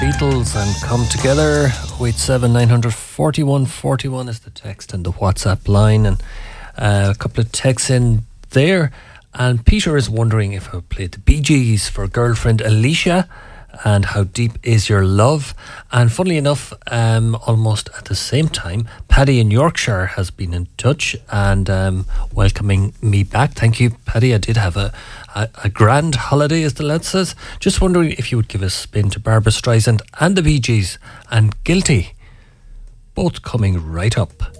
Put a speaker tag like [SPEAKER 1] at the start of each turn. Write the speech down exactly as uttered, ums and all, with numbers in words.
[SPEAKER 1] Beatles and Come Together. oh eight seven nine forty-one forty-one is the text and the WhatsApp line, and uh, a couple of texts in there. And Peter is wondering if I played the Bee Gees for girlfriend Alicia and How Deep Is Your Love. And funnily enough, um, almost at the same time, Paddy in Yorkshire has been in touch and um, welcoming me back. Thank you, Paddy. I did have a, a, a grand holiday, as the lad says. Just wondering if you would give a spin to Barbra Streisand and the Bee Gees and Guilty, both coming right up.